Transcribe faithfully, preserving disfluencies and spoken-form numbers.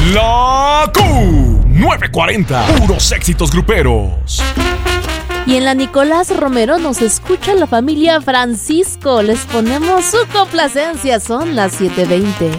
La Q novecientos cuarenta, puros éxitos gruperos. Y en la Nicolás Romero nos escucha la familia Francisco. Les ponemos su complacencia, son las siete veinte.